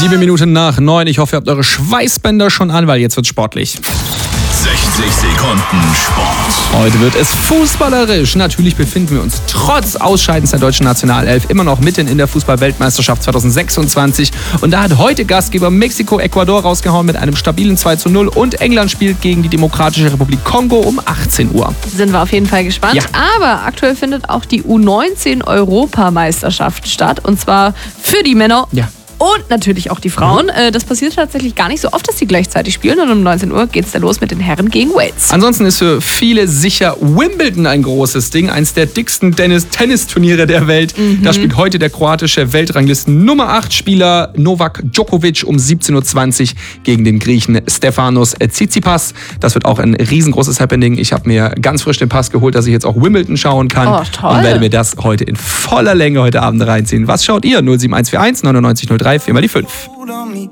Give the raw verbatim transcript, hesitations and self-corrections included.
Sieben Minuten nach neun. Ich hoffe, ihr habt eure Schweißbänder schon an, weil jetzt wird's sportlich. sechzig Sekunden Sport. Heute wird es fußballerisch. Natürlich befinden wir uns trotz Ausscheidens der deutschen Nationalelf immer noch mitten in der Fußball-Weltmeisterschaft zwanzig sechsundzwanzig. Und da hat heute Gastgeber Mexiko Ecuador rausgehauen mit einem stabilen zwei zu null. Und England spielt gegen die Demokratische Republik Kongo um achtzehn Uhr. Sind wir auf jeden Fall gespannt. Ja. Aber aktuell findet auch die U neunzehn Europameisterschaft statt. Und zwar für die Männer. Ja. Und natürlich auch die Frauen. Mhm. Das passiert tatsächlich gar nicht so oft, dass die gleichzeitig spielen. Und um neunzehn Uhr geht es dann los mit den Herren gegen Wales. Ansonsten ist für viele sicher Wimbledon ein großes Ding. Eins der dicksten Tennis- Tennisturniere der Welt. Mhm. Da spielt heute der kroatische Weltranglisten Nummer acht Spieler Novak Djokovic um siebzehn Uhr zwanzig gegen den Griechen Stefanos Tsitsipas. Das wird auch ein riesengroßes Happening. Ich habe mir ganz frisch den Pass geholt, dass ich jetzt auch Wimbledon schauen kann. Oh, toll. Und werde mir das heute in voller Länge heute Abend reinziehen. Was schaut ihr? null sieben eins vier eins neunundneunzig null drei vier mal die fünf.